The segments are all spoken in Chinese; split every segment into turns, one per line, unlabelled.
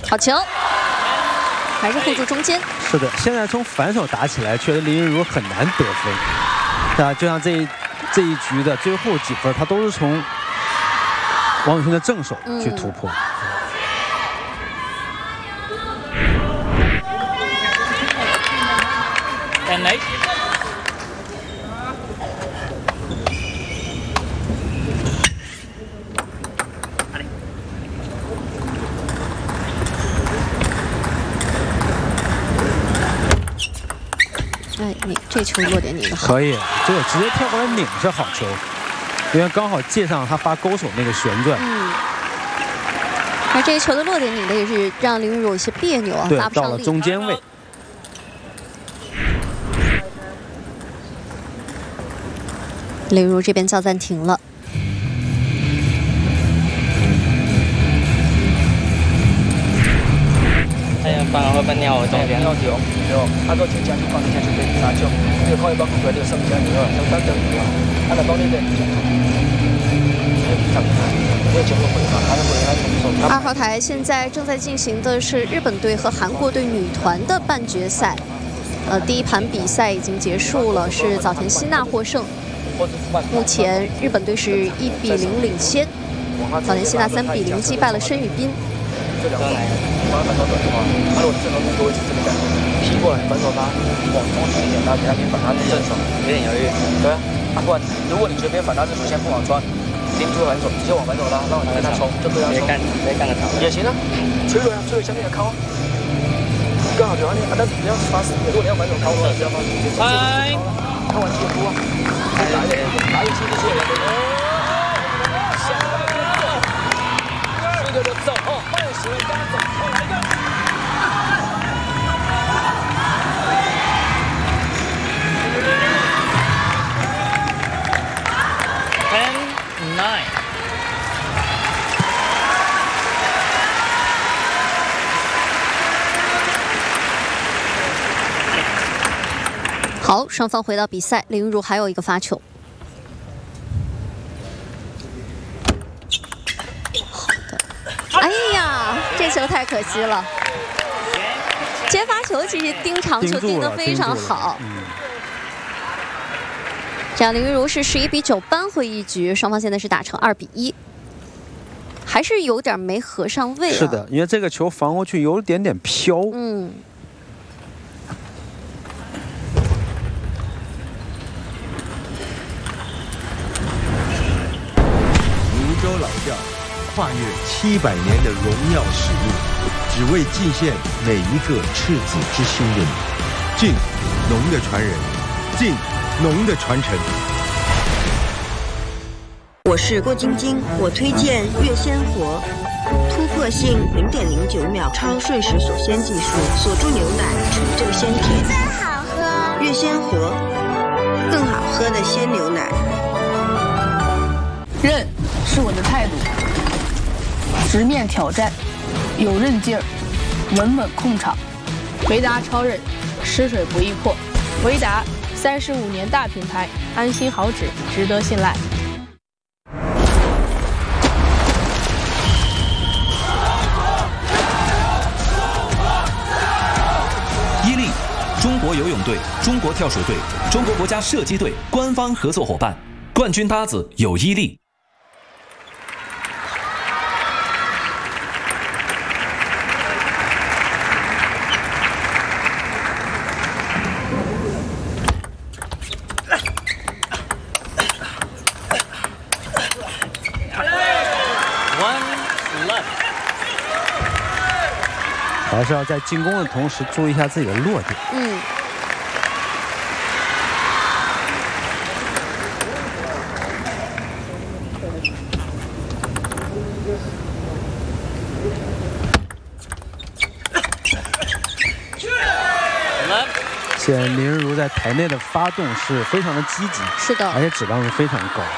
好球，还是护住中间。
是的，现在从反手打起来，确实林昀儒很难得分。对啊，就像这一局的最后几分，他都是从王永庆的正手去突破。
And
哎，你这球落点拧的好，
可以，这个直接跳过来拧是好球，因为刚好借上他发勾手那个旋转。
而这一球的落点拧的也是让林昀儒有些别扭啊，发不上力。
到了中间位。
林昀儒这边叫暂停了。
反而会被尿中间。
尿條，啊個條件就放地下去俾打球，呢個可以包括佢呢個剩下呢個相當等於啊，啊那當呢個
2號台现在正在进行的是日本队和韩国队女团的半决赛。第一盘比赛已经结束了，是早田希娜获胜。目前日本队是1比0领先，早田希娜3比0击败了申宇彬。
反手短的话，如果正手动作会是这个感觉，劈过来反手他往中去一点，然后给他边反他是正手，
有点犹豫。
对啊，不然如果你觉得边反他正手先不往穿，盯住反手，直接往反手拉，让你跟他冲，就对他冲。
直接干得好。
也行啊，吹了呀，吹了下面的靠啊，刚好就但是不要发死，如果你要反手靠的话，不要发死，直接靠了，靠完接扑啊，打一点，打一气就出来了。这个走哦，慢行为跟他走，来一个。
10-9。
好，双方回到比赛，林昀儒还有一个发球。哎呀，这球太可惜了！接发球其实盯长球盯得非常好。这样林昀儒是11比9扳回一局，双方现在是打成2比1，还是有点没合上位。
是的，因为这个球防过去有点点飘。
嗯。
泸州老窖。跨越700年的荣耀使命，只为尽献每一个赤子之心的你。敬农的传人，敬农的传承。
我是郭晶晶，我推荐月鲜活，突破性0.09秒超瞬时锁鲜技术，锁住牛奶，纯正鲜甜，
真好喝。
月鲜活，更好喝的鲜牛奶。
韧是我的态度。直面挑战，有韧劲儿，稳稳控场。维达超韧，吃水不易破。维达35年大品牌，安心好纸，值得信赖。
伊利，中国游泳队、中国跳水队、中国国家射击队官方合作伙伴，冠军搭子有伊利。
还是要在进攻的同时注意一下自己的落点。现在林昀儒在台内的发动是非常的积极，
是的，
而且质量是非常高。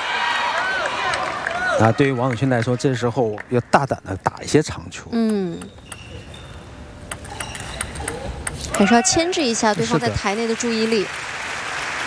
对于王永庆来说，这时候要大胆的打一些长球。
还是要牵制一下对方在台内的注意力。